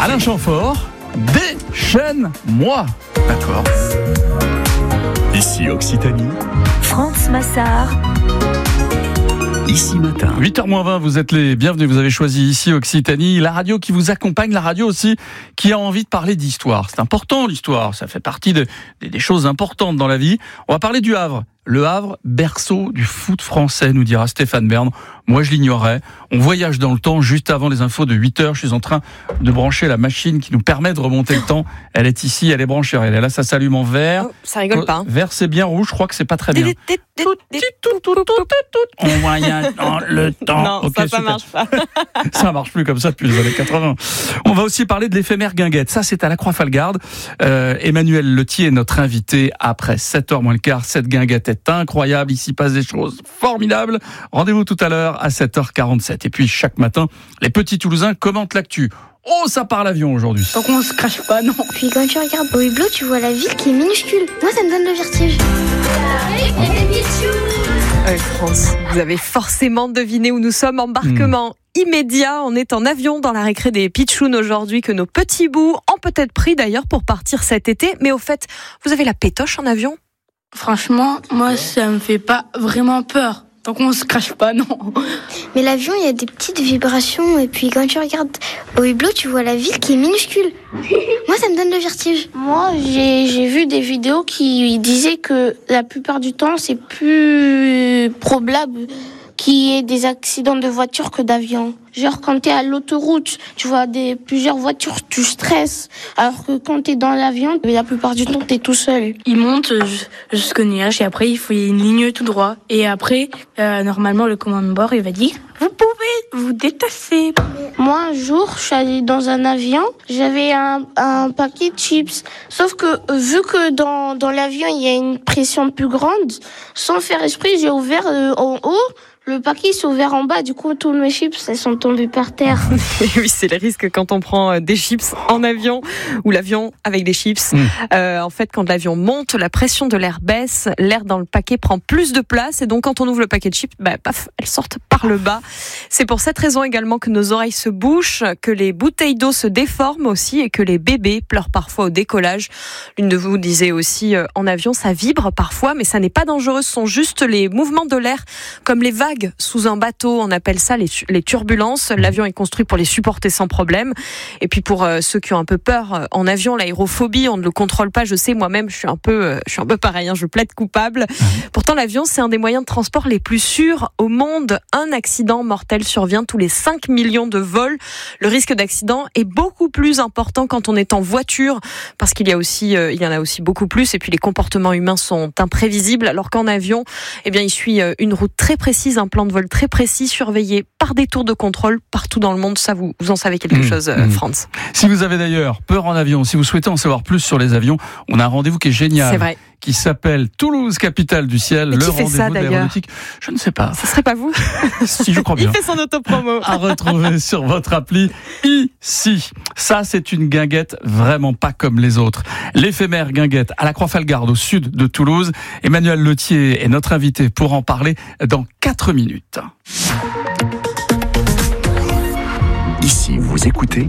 Alain Chamfort, déchaîne-moi. D'accord. Ici Occitanie. France Massard. Ici Matin. 8h20, vous êtes les bienvenus, vous avez choisi Ici Occitanie, la radio qui vous accompagne, la radio aussi qui a envie de parler d'histoire. C'est important l'histoire, ça fait partie des choses importantes dans la vie. On va parler du Havre. Le Havre, berceau du foot français, nous dira Stéphane Bern. Moi, je l'ignorais. On voyage dans le temps juste avant les infos de 8h. Je suis en train de brancher la machine qui nous permet de remonter le temps. Elle est ici, elle est branchée. Elle est là, ça s'allume en vert. Oh, ça rigole pas. Vert, c'est bien. Rouge, je crois que c'est pas très bien. On voyage dans le temps. Non, Okay, ça marche pas. Ça marche plus comme ça depuis les années 80. On va aussi parler de l'éphémère guinguette. Ça, c'est à la Croix-Falgarde. Emmanuel Letier est notre invité après 7h moins le quart. Cette guinguette est incroyable. Il s'y passe des choses formidables. Rendez-vous tout à l'heure à 7h47. Et puis, chaque matin, les petits Toulousains commentent l'actu. Oh, ça part l'avion aujourd'hui. Donc on se crache pas, non. Puis quand tu regardes au hublot, tu vois la ville qui est minuscule. Moi, ça me donne le vertige. France, vous avez forcément deviné où nous sommes. Embarquement immédiat. On est en avion dans la récré des Pitchouns aujourd'hui que nos petits bouts ont peut-être pris d'ailleurs pour partir cet été. Mais au fait, vous avez la pétoche en avion ? Franchement, moi, ça me fait pas vraiment peur. Donc on se crache pas, non. Mais l'avion, il y a des petites vibrations. Et puis quand tu regardes au hublot, tu vois la ville qui est minuscule. Moi, ça me donne le vertige. Moi, j'ai vu des vidéos qui disaient que la plupart du temps, c'est plus probable qu'il y ait des accidents de voiture que d'avion. Genre, quand t'es à l'autoroute, tu vois plusieurs voitures, tu stresses. Alors que quand t'es dans l'avion, la plupart du temps, t'es tout seul. Il monte jusqu'au nuage et après, il faut une ligne tout droit. Et après, normalement, le commandant de bord, il va dire « Vous pouvez vous détasser ». Moi, un jour, je suis allée dans un avion, j'avais un paquet de chips. Sauf que, vu que dans l'avion, il y a une pression plus grande, sans faire esprit, j'ai ouvert en haut. Le paquet s'est ouvert en bas, du coup, tous mes chips, elles sont tombées par terre. Oui, c'est le risque quand on prend des chips en avion ou l'avion avec des chips. En fait, quand l'avion monte, la pression de l'air baisse, l'air dans le paquet prend plus de place et donc quand on ouvre le paquet de chips, paf, elles sortent par le bas. C'est pour cette raison également que nos oreilles se bouchent, que les bouteilles d'eau se déforment aussi et que les bébés pleurent parfois au décollage. L'une de vous disait aussi en avion, ça vibre parfois, mais ça n'est pas dangereux. Ce sont juste les mouvements de l'air, comme les vagues sous un bateau, on appelle ça les turbulences. L'avion est construit pour les supporter sans problème. Et puis pour ceux qui ont un peu peur en avion, l'aérophobie, on ne le contrôle pas. Je sais, moi-même, je suis un peu pareil, je plaide coupable. Pourtant, l'avion, c'est un des moyens de transport les plus sûrs au monde. Un accident mortel survient tous les 5 millions de vols. Le risque d'accident est beaucoup plus important quand on est en voiture, parce qu'il y en a aussi beaucoup plus. Et puis les comportements humains sont imprévisibles, alors qu'en avion, il suit une route très précise, un plan de vol très précis, surveillé par des tours de contrôle partout dans le monde. Ça, vous en savez quelque chose, France. Si vous avez d'ailleurs peur en avion, si vous souhaitez en savoir plus sur les avions, on a un rendez-vous qui est génial. C'est vrai. Qui s'appelle Toulouse, capitale du ciel. Mais le qui fait rendez-vous ça, de d'ailleurs l'aéronautique. Je ne sais pas. Ce serait pas vous? Si, je crois bien. Il fait son autopromo. À retrouver sur votre appli Ici. Ça, c'est une guinguette vraiment pas comme les autres. L'éphémère guinguette à la Croix-Falgarde, au sud de Toulouse. Emmanuel Letier est notre invité pour en parler dans 4 minutes. Ici, vous écoutez